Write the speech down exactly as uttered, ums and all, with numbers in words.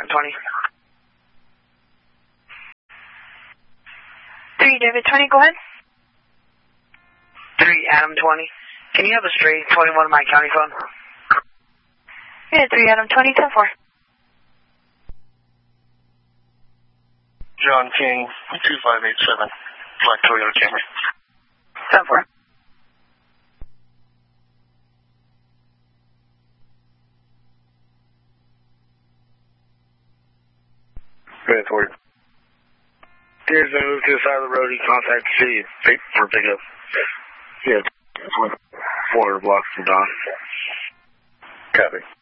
twenty. three David twenty, go ahead. three Adam twenty. Can you have a straight twenty-one on my county phone? Yeah, three Adam twenty, ten four. John King, two five eight seven, black Toyota Camry. ten four. Red forty. Here's the move to the side of the road. You contact the city for pickup. Yeah, four hundred blocks from Don. Copy.